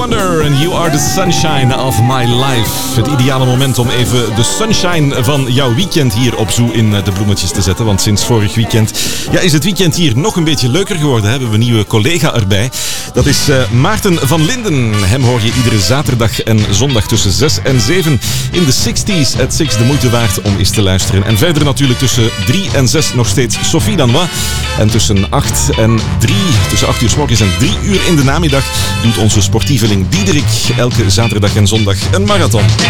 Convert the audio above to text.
Wonder and You Are The Sunshine of My Life. Het ideale moment om even de sunshine van jouw weekend hier op Zoo in de bloemetjes te zetten. Want sinds vorig weekend is het weekend hier nog een beetje leuker geworden. Hebben we een nieuwe collega erbij. Dat is Maarten van Linden. Hem hoor je iedere zaterdag en zondag tussen 6 en 7 in de 60s at 6. De moeite waard om eens te luisteren. En verder natuurlijk tussen 3 en 6 nog steeds Sophie Danois. En tussen 8 uur 's morgens en 3 uur in de namiddag doet onze sportieveling Diederik elke zaterdag en zondag een marathon.